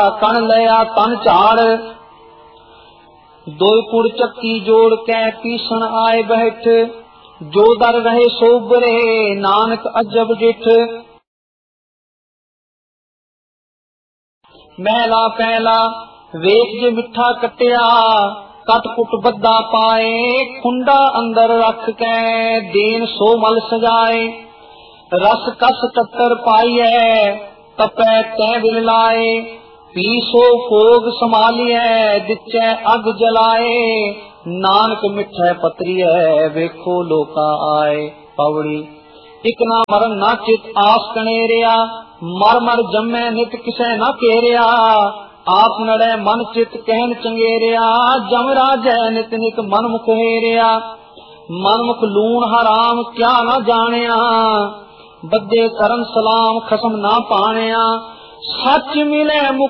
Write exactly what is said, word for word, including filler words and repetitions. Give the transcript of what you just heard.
कण लया तन झाड़। दोय कुड़ चक्की जोड़ कै पीसन आए बैठ, जो दर रहे सोबरे नानक अजब डिठ। महला पहला वेख जे मिठा कटिया, कट कुट बद्दा पाए, खुंडा अंदर रख कै देन सो मल सजाए। रस कस टक्कर पाइए तपै तै बिल लाए, पीसो भोग संभालिए दिचै अग जलाए। नानक मिठै पतरिए वेखो लोका आए। पवड़ी इक ना मरन ना चित आस कनेरिया, मर मर जम्मै नित किसै न केरिया। आप नड़े मन चित कहन चंगेरिया, जम राजै नित नित मन मुख हेरिया। मन मुख लूण हराम क्या न जानिया, बद्दे करन सलाम खसम ना पानिया। सच मिले मुख